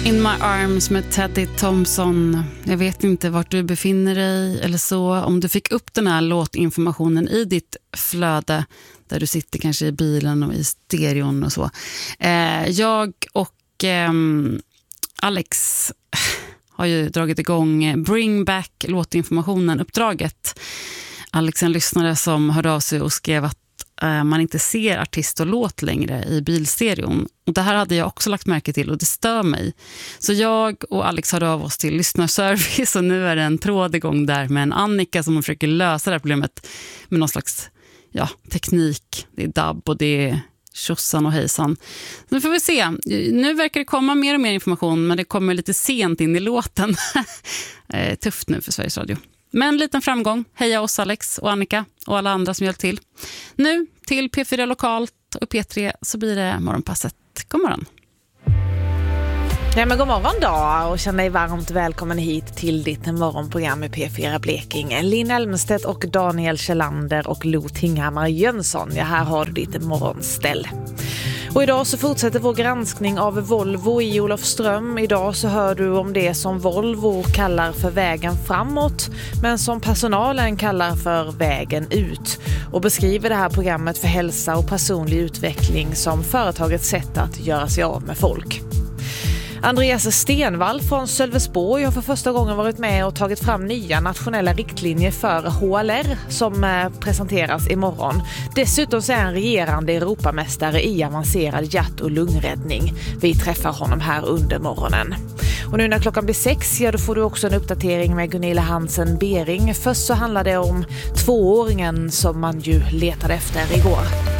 In My Arms med Teddy Thompson. Jag vet inte vart du befinner dig eller så. Om du fick upp den här låtinformationen i ditt flöde där du sitter kanske i bilen och i stereon och så. Jag och Alex har ju dragit igång Bring Back låtinformationen-uppdraget. Alex är en lyssnare som hörde av sig och skrev att man inte ser artist och låt längre i bilstereon. Och det här hade jag också lagt märke till och det stör mig. Så jag och Alex hörde av oss till lyssnarservice och nu är det en tråd igång där med en Annika som försöker lösa det här problemet med någon slags teknik. Det är dubb och det är tjossan och hejsan. Nu får vi se. Nu verkar det komma mer och mer information men det kommer lite sent in i låten. Tufft nu för Sveriges Radio. Men en liten framgång. Heja oss Alex och Annika och alla andra som hjälpt till. Nu till P4 Lokalt och P3 så blir det morgonpasset. God morgon. Ja, men god morgon då och känn dig varmt välkommen hit till ditt morgonprogram med P4 Blekinge. Linn Elmstedt och Daniel Kjellander och Lo Tinghammar Jönsson. Ja, här har du ditt morgonställ. Och idag så fortsätter vår granskning av Volvo i Olofström. Idag så hör du om det som Volvo kallar för vägen framåt men som personalen kallar för vägen ut. Och beskriver det här programmet för hälsa och personlig utveckling som företagets sätt att göra sig av med folk. Andreas Stenvall från Sölvesborg har för första gången varit med och tagit fram nya nationella riktlinjer för HLR som presenteras imorgon. Dessutom så är han regerande Europamästare i avancerad hjärt- och lungräddning. Vi träffar honom här under morgonen. Och nu när klockan blir 6 då får du också en uppdatering med Gunilla Hansen Bering. Först så handlar det om 2-åringen som man ju letade efter igår.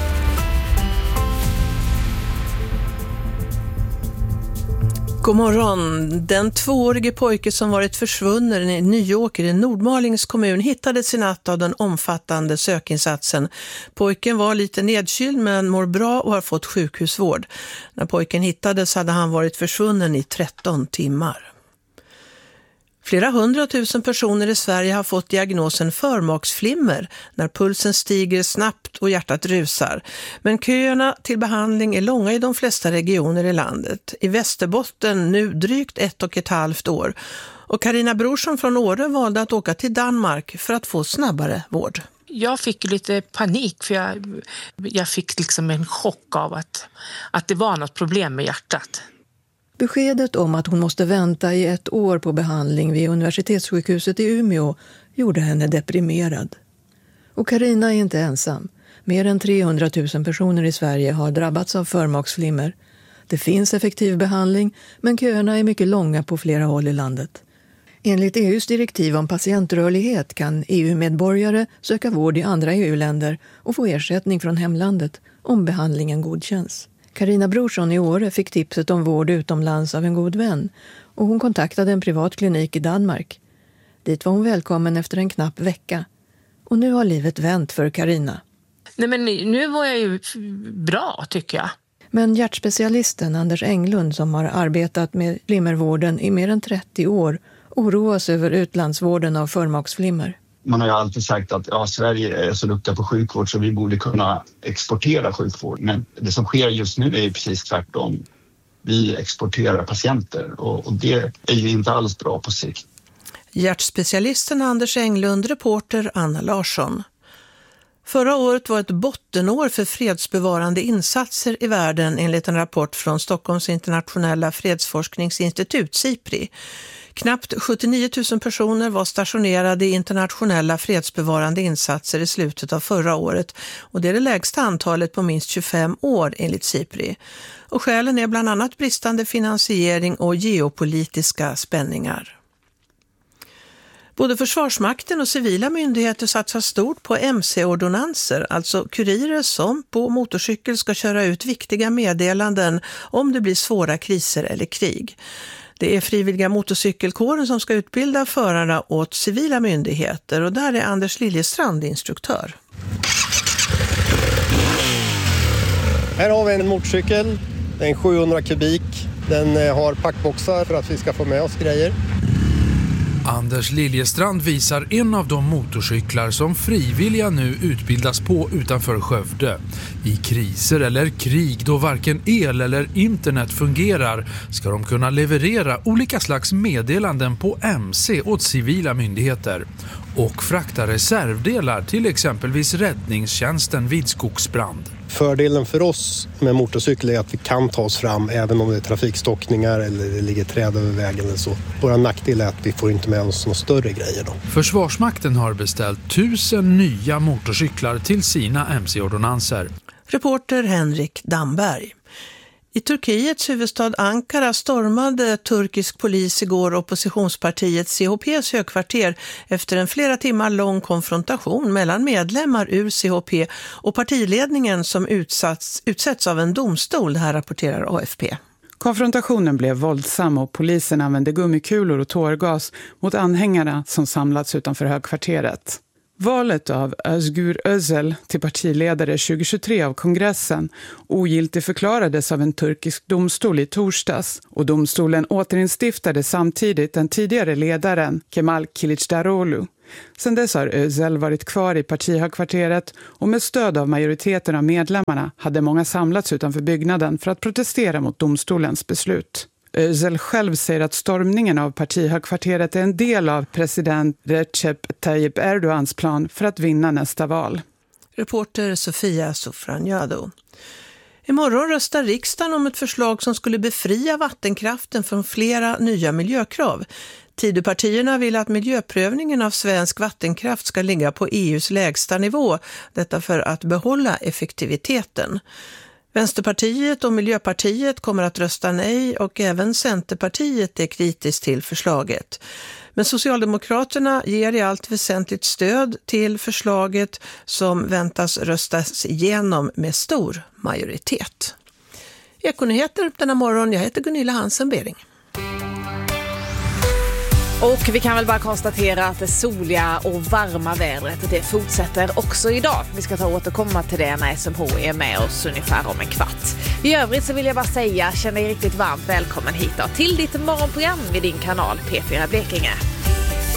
God morgon. Den 2-årige pojke som varit försvunnen i Nyåker i Nordmalings kommun hittades i natt av den omfattande sökinsatsen. Pojken var lite nedkyld men mår bra och har fått sjukhusvård. När pojken hittades hade han varit försvunnen i 13 timmar. Flera 100 000 personer i Sverige har fått diagnosen förmaksflimmer när pulsen stiger snabbt och hjärtat rusar. Men köerna till behandling är långa i de flesta regioner i landet. I Västerbotten nu drygt 1,5 år. Och Carina Brorsson från Åre valde att åka till Danmark för att få snabbare vård. Jag fick lite panik för jag fick liksom en chock av att det var något problem med hjärtat. Beskedet om att hon måste vänta i 1 år på behandling vid universitetssjukhuset i Umeå gjorde henne deprimerad. Och Carina är inte ensam. Mer än 300 000 personer i Sverige har drabbats av förmaksflimmer. Det finns effektiv behandling, men köerna är mycket långa på flera håll i landet. Enligt EUs direktiv om patientrörlighet kan EU-medborgare söka vård i andra EU-länder och få ersättning från hemlandet om behandlingen godkänns. Carina Brorsson i Åre fick tipset om vård utomlands av en god vän och hon kontaktade en privat klinik i Danmark. Dit var hon välkommen efter en knapp vecka. Och nu har livet vänt för Carina. Nej, men nu var jag ju bra tycker jag. Men hjärtspecialisten Anders Englund som har arbetat med flimmervården i mer än 30 år oroas över utlandsvården av förmaksflimmer. Man har ju alltid sagt att Sverige är så duktiga på sjukvård så vi borde kunna exportera sjukvård. Men det som sker just nu är ju precis tvärtom. Vi exporterar patienter och det är ju inte alls bra på sikt. Hjärtspecialisten Anders Englund, reporter Anna Larsson. Förra året var ett bottenår för fredsbevarande insatser i världen enligt en rapport från Stockholms internationella fredsforskningsinstitut, SIPRI. Knappt 79 000 personer var stationerade i internationella fredsbevarande insatser i slutet av förra året och det är det lägsta antalet på minst 25 år enligt SIPRI. Och skälen är bland annat bristande finansiering och geopolitiska spänningar. Både Försvarsmakten och civila myndigheter satsar stort på MC-ordonanser, alltså kurirer som på motorcykel ska köra ut viktiga meddelanden om det blir svåra kriser eller krig. Det är frivilliga motorcykelkåren som ska utbilda förarna åt civila myndigheter och där är Anders Liljestrand instruktör. Här har vi en motorcykel, det är en 700 kubik. Den har packboxar för att vi ska få med oss grejer. Anders Liljestrand visar en av de motorcyklar som frivilliga nu utbildas på utanför Skövde. I kriser eller krig då varken el eller internet fungerar ska de kunna leverera olika slags meddelanden på MC åt civila myndigheter och frakta reservdelar till exempelvis räddningstjänsten vid skogsbrand. Fördelen för oss med motorcykel är att vi kan ta oss fram även om det är trafikstockningar eller det ligger träd över vägen eller så. Våra nackdel är att vi får inte med oss några större grejer då. Försvarsmakten har beställt 1000 nya motorcyklar till sina MC-ordonanser. Reporter Henrik Damberg. I Turkiets huvudstad Ankara stormade turkisk polis igår oppositionspartiet CHPs högkvarter efter en flera timmar lång konfrontation mellan medlemmar ur CHP och partiledningen som utsätts av en domstol, det här rapporterar AFP. Konfrontationen blev våldsam och polisen använde gummikulor och tårgas mot anhängarna som samlats utanför högkvarteret. Valet av Özgür Özel till partiledare 2023 av kongressen ogiltigförklarades av en turkisk domstol i torsdags och domstolen återinstiftade samtidigt den tidigare ledaren Kemal Kılıçdaroğlu. Sedan dess har Özel varit kvar i partihögkvarteret och med stöd av majoriteten av medlemmarna hade många samlats utanför byggnaden för att protestera mot domstolens beslut. Özel själv säger att stormningen av partihögkvarteret är en del av president Recep Tayyip Erdogans plan för att vinna nästa val. Reporter Sofia Sofranjado. Imorgon röstar riksdagen om ett förslag som skulle befria vattenkraften från flera nya miljökrav. Tidöpartierna vill att miljöprövningen av svensk vattenkraft ska ligga på EU:s lägsta nivå, detta för att behålla effektiviteten. Vänsterpartiet och Miljöpartiet kommer att rösta nej och även Centerpartiet är kritiskt till förslaget. Men Socialdemokraterna ger i allt väsentligt stöd till förslaget som väntas röstas igenom med stor majoritet. Ekonyheter denna morgon, jag heter Gunilla Hansen-Bering. Och vi kan väl bara konstatera att det soliga och varma vädret det fortsätter också idag. Vi ska återkomma till det när SMH är med oss ungefär om en kvart. I övrigt så vill jag bara säga, känn dig riktigt varmt välkommen hit då, till ditt morgonprogram vid din kanal P4 Blekinge.